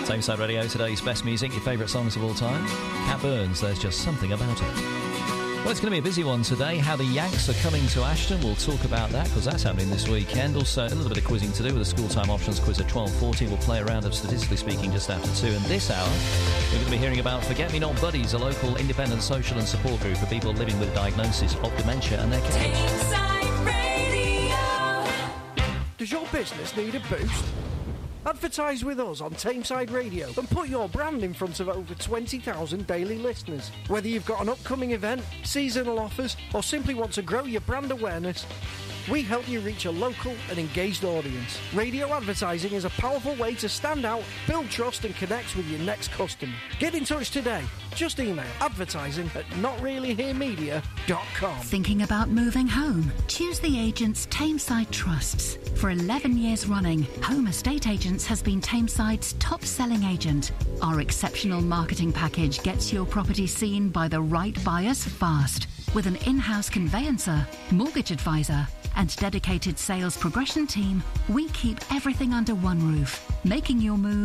Tameside Radio, today's best music, your favourite songs of all time. Cat Burns, There's Just Something About It. Well, it's going to be a busy one today. How the Yanks are coming to Ashton, we'll talk about that because that's happening this weekend. Also, a little bit of quizzing to do with the school time options quiz at 12:40. We'll play a round of Statistically Speaking just after 2. And this hour, we're going to be hearing about Forget Me Not Buddies, a local independent social and support group for people living with diagnosis of dementia and their care. Tameside Radio. Does your business need a boost? Advertise with us on Tameside Radio and put your brand in front of over 20,000 daily listeners. Whether you've got an upcoming event, seasonal offers, or simply want to grow your brand awareness, we help you reach a local and engaged audience. Radio advertising is a powerful way to stand out, build trust and connect with your next customer. Get in touch today. Just email advertising@notreallyheremedia.com. Thinking about moving home? Choose the agents Tameside trusts. For 11 years running, Home Estate Agents has been Tameside's top-selling agent. Our exceptional marketing package gets your property seen by the right buyers fast. With an in-house conveyancer, mortgage advisor, and dedicated sales progression team, we keep everything under one roof, making your move